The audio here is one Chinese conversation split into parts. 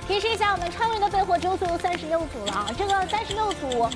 提示一下，我们昌鱼的备货周数36组了啊，这个36组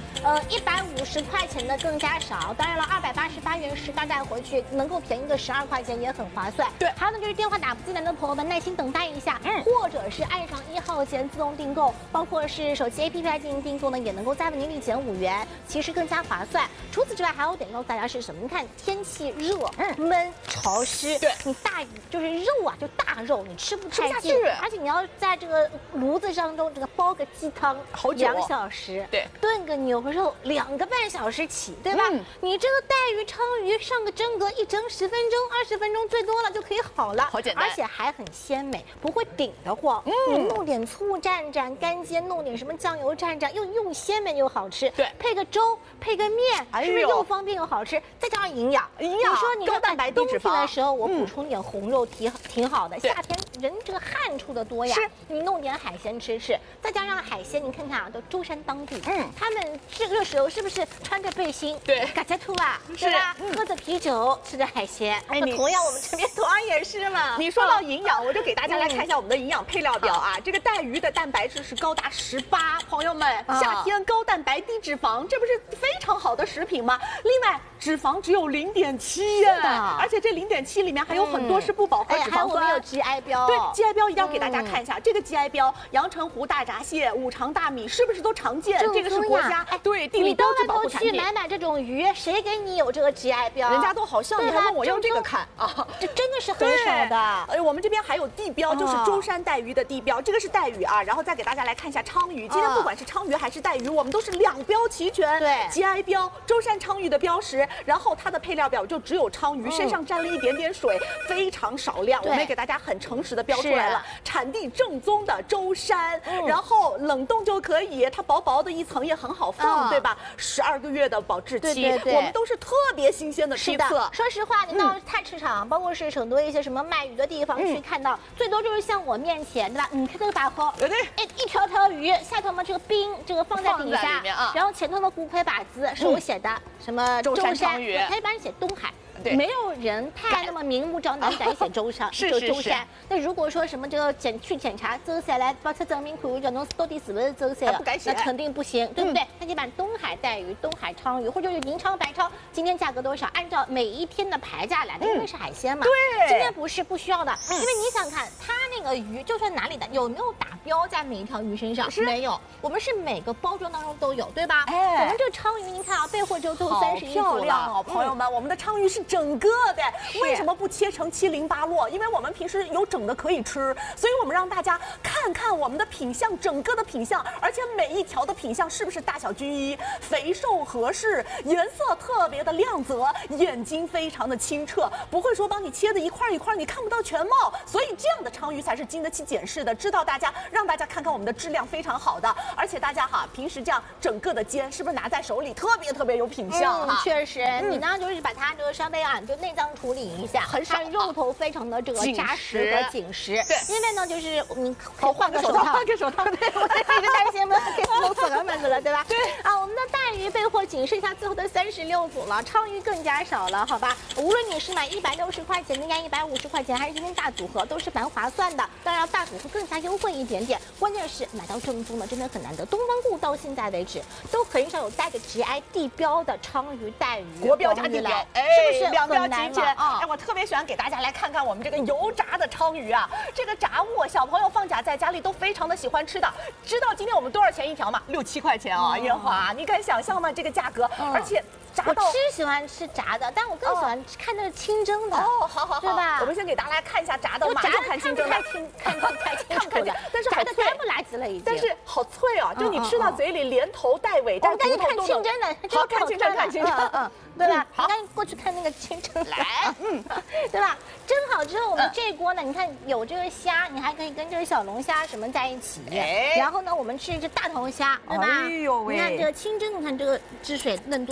，150块钱的更加少。当然了，288元10袋带回去，能够便宜个12块钱也很划算。 对， 还有呢就是电话打不进来的朋友们，耐心等待一下，或者是按上1号键自动订购，包括是手机 APP 来进行订购呢，也能够再为您立减5元，其实更加划算。除此之外，还有点告诉大家是什么？你看天气热，闷潮湿， 对， 你大就是肉啊，就大肉，你吃不太进，而且你要在这个炉子当中这个煲个鸡汤好久 2小时， 对， 炖个牛肉2个半小时起，对吧？你这个带鱼、鲳鱼上个蒸锅，一蒸10分钟、20分钟最多了就可以好了， 好简单， 而且还很鲜美，不会顶得慌。你弄点醋蘸蘸，干煎弄点什么酱油蘸蘸，又鲜美又好吃。 对， 配个粥，配个面，是不是又方便又好吃？再加上营养，你说你高蛋白低脂肪， 冬天的时候我补充点红肉挺好的。夏天人这个汗出的多呀，你弄点海鲜吃，再加上海鲜，你看看啊，都舟山当地，他们这个时候是不是穿着背心， 对， 嘎加兔啊，对吧？喝着啤酒，吃着海鲜，同样我们这边同样也是嘛。 你说到营养，我就给大家来看一下我们的营养配料表啊。这个带鱼的蛋白质是高达18，朋友们，夏天高蛋白低脂肪，这不是非常好的食品吗？另外，脂肪只有0.7呀，而且这0.7里面还有很多是不饱和脂肪酸。 我们有 GI 标， 对 GI 标一定要给大家看一下。这个 GI 标，阳澄湖大闸蟹、五常大米是不是都常见？这个是国家对地理标志保护产品。 你买这种鱼，谁给你有这个 GI 标？ 人家都好像，你还问我要这个看啊？ 这真的是很少的。 我们这边还有地标，就是舟山带鱼的地标，这个是带鱼啊。然后再给大家来看一下鲳鱼，今天不管是鲳鱼还是带鱼，我们都是2标齐全。 对 ，GI 标，舟山鲳鱼的标识，然后它的配料表就只有鲳鱼，身上沾了一点点水，非常少量。我们也给大家很诚实的标出来了，产地正宗的舟山，然后冷冻就可以，它薄薄的一层也很好放，对吧？12个月的保质期，我们都是特别新鲜的批次。 说实话，你到菜市场，包括是成都一些什么卖鱼的地方去看到，最多就是像我面前，对吧？你看这个把口，一条条鱼，下头嘛这个冰，这个放在底下，然后前头的骨盔把子，手写的什么舟山鲳鱼，它一般写东海。没有人太那么明目张胆敢写舟山，就舟山。那如果说什么这个去检查舟山来，把车证明看讲侬到底是不是舟山，那肯定不行，对不对？那你把东海带鱼、东海鲳鱼，或者是银鲳、白鲳，今天价格多少？按照每一天的牌价来的，因为是海鲜嘛。 对， 今天不需要的，因为你想看它那个鱼，就算哪里的有没有打标在每一条鱼身上？没有，我们是每个包装当中都有，对吧？我们这个鲳鱼，您看啊，备货就都31组了， 朋友们，我们的鲳鱼是整个的，为什么不切成7零8落？因为我们平时有整的可以吃，所以我们让大家看看我们的品相，整个的品相，而且每一条的品相是不是大小均一、肥瘦合适，颜色特别的亮泽，眼睛非常的清澈，不会说帮你切的一块一块你看不到全貌，所以这样的鲳鱼才是经得起检视的。知道大家让大家看看我们的质量非常好的，而且大家平时这样整个的煎，是不是拿在手里特别有品相确实，你呢就是把它这个稍微就内脏处理一下， 很少， 肉头非常的这个扎实和紧实。 对， 因为呢就是你可以换个手套， 换个手套。对， 我一直担心我给弄死了门子了，对吧？ 对我们的带鱼备货仅剩下最后的36组了，鲳鱼更加少了，好吧？无论你是买160块钱的呀，150块钱，还是今天大组合，都是蛮划算的。当然大组合更加优惠一点点，关键是买到正宗的真的很难得。东方顾到现在为止都很少有带着 GI 地标的鲳鱼、带鱼、 国标加地标， 是不是 2标齐全？我特别喜欢给大家来看看我们这个油炸的鲳鱼啊，这个炸物小朋友放假在家里都非常的喜欢吃的。知道今天我们多少钱一条吗？6、7块钱啊，烟花，你敢想象吗？这个价格，而且。 我喜欢吃炸的，但我更喜欢看那个清蒸的。 好， 对吧？ 我们先给大家来看一下炸的，马上看清蒸的， 看清楚的， 但是炸的干不拉几了已经。 但是好脆啊，就你吃到嘴里连头带尾，但是看清蒸的， 好看清蒸， 对吧？好，那你过去看那个清蒸来， 对吧？蒸好之后，我们这锅呢，你看有这个虾，你还可以跟这个小龙虾什么在一起。然后呢，我们吃这大头虾，对吧？ 哎呦喂！ 你看这个清蒸，你看这个汁水嫩多了。 真的，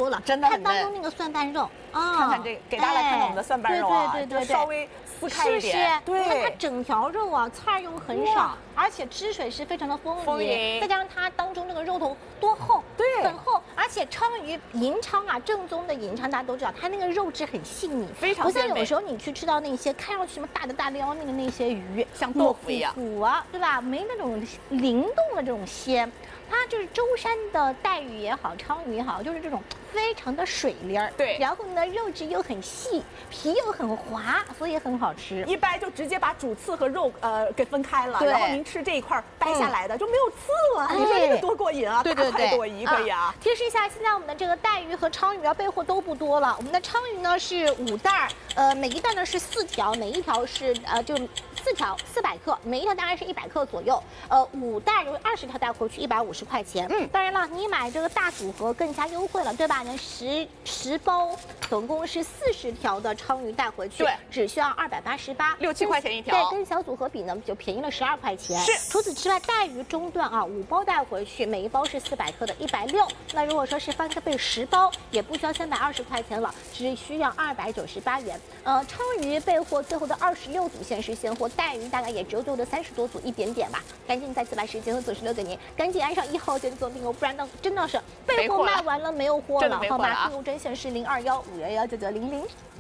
看看当中那个蒜瓣肉啊， 看看这个，给大家来看看我们的蒜瓣肉啊，对，稍微撕开一点， 对，你看它整条肉啊，刺儿又很少，而且汁水是非常的丰盈，再加上它当中这个肉头多厚，对，很厚，而且鲳鱼银鲳啊，正宗的银鲳大家都知道，它那个肉质很细腻， 非常不像有时候你去吃到那些看上去什么大的大的要命的那些鱼， 像豆腐一样， 对吧？没那种灵动的这种鲜。它就是舟山的带鱼也好，鲳鱼也好，就是这种非常的水灵儿， 对， 然后呢肉质又很细，皮又很滑，所以很好吃。 一掰就直接把主刺和肉给分开了，然后您吃这一块掰下来的就没有刺了，你说这个多过瘾啊！大快朵颐可以啊。 提示一下，现在我们的这个带鱼和鲳鱼啊备货都不多了。我们的鲳鱼呢是5袋，每一袋呢是4条，每一条是就4条400克，每一条大概是100克左右。5袋有20条带回去150块钱。当然了，你买这个大组合更加优惠了，对吧？那10包，总共是40条的鲳鱼带回去，对，只需要288，6、 7块钱一条。 对，跟小组合比呢就便宜了12块钱。 是。 除此之外，带鱼中段啊，5包带回去，每一包是400克的160。那如果说是翻个倍10包，也不需要320块钱了，只需要298元。鲳鱼备货最后的26组限时现货，带鱼大概也只有最后的30多组一点点吧。赶紧再次把时间和组16给您，赶紧按上1号线做订购，不然呢真的是备货卖完了没有货了，好吧？订购专线是0215119900。